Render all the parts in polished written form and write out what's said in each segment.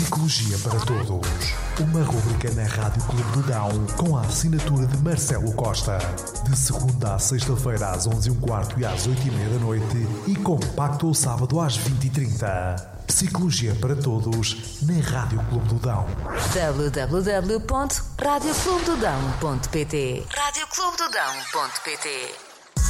Psicologia para Todos. Uma rubrica na Rádio Clube do Dão com a assinatura de Marcelo Costa. De segunda à sexta-feira às 11h15 e às 8h30 da noite e compacto ao sábado às 20h30. Psicologia para Todos na Rádio Clube do Dão. www.radioclubedodão.pt radioclubedodão.pt.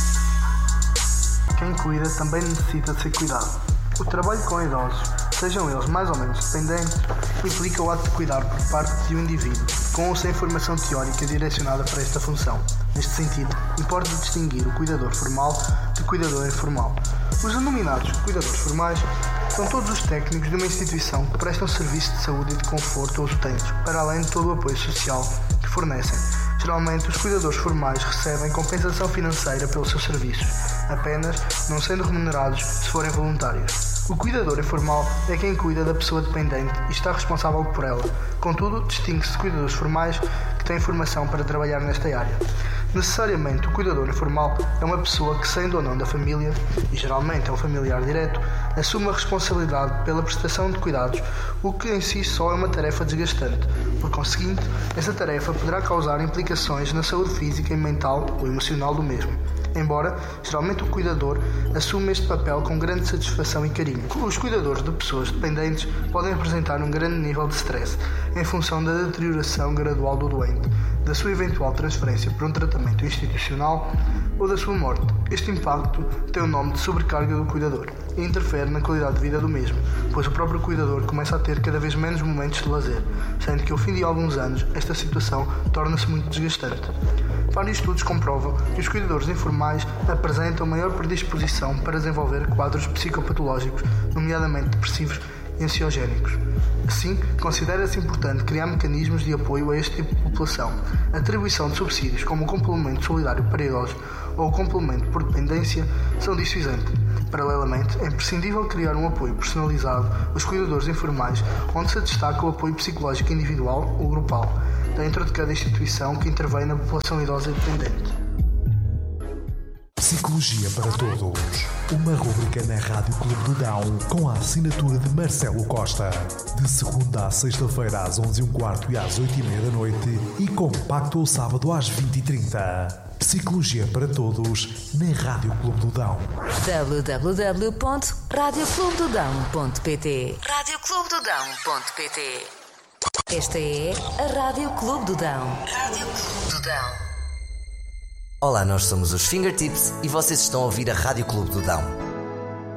Quem cuida também necessita de ser cuidado. O trabalho com idosos, sejam eles mais ou menos dependentes, implica o ato de cuidar por parte de um indivíduo, com ou sem formação teórica direcionada para esta função. Neste sentido, importa distinguir o cuidador formal do cuidador informal. Os denominados cuidadores formais são todos os técnicos de uma instituição que prestam serviço de saúde e de conforto aos utentes, para além de todo o apoio social que fornecem. Geralmente, os cuidadores formais recebem compensação financeira pelos seus serviços, apenas não sendo remunerados se forem voluntários. O cuidador informal é quem cuida da pessoa dependente e está responsável por ela. Contudo, distingue-se de cuidadores formais que têm formação para trabalhar nesta área. Necessariamente, o cuidador informal é uma pessoa que, sendo ou não da família, e geralmente é um familiar direto, assume a responsabilidade pela prestação de cuidados, o que em si só é uma tarefa desgastante. Por conseguinte, essa tarefa poderá causar implicações na saúde física e mental ou emocional do mesmo. Embora, geralmente o cuidador assume este papel com grande satisfação e carinho. Os cuidadores de pessoas dependentes podem apresentar um grande nível de stress em função da deterioração gradual do doente, da sua eventual transferência para um tratamento institucional ou da sua morte. Este impacto tem o nome de sobrecarga do cuidador e interfere na qualidade de vida do mesmo, pois o próprio cuidador começa a ter cada vez menos momentos de lazer, sendo que ao fim de alguns anos esta situação torna-se muito desgastante. Vários estudos comprovam que os cuidadores informais apresentam maior predisposição para desenvolver quadros psicopatológicos, nomeadamente depressivos e ansiogénicos. Assim, considera-se importante criar mecanismos de apoio a este tipo de população. A atribuição de subsídios como o complemento solidário para idosos ou o complemento por dependência são disso isento. Paralelamente, é imprescindível criar um apoio personalizado aos cuidadores informais, onde se destaca o apoio psicológico individual ou grupal, dentro de cada instituição que intervém na população idosa e dependente. Psicologia para Todos. Uma rubrica na Rádio Clube do Dão com a assinatura de Marcelo Costa. De segunda à sexta-feira às 11h15 e às 8h30 da noite e compacto ao sábado às 20h30. Psicologia para Todos na Rádio Clube do Dão. www.radioclubedodão.pt radioclubedodão.pt. Esta é a Rádio Clube do Dão. Rádio Clube do Dão. Olá, nós somos os Fingertips e vocês estão a ouvir a Rádio Clube do Dão.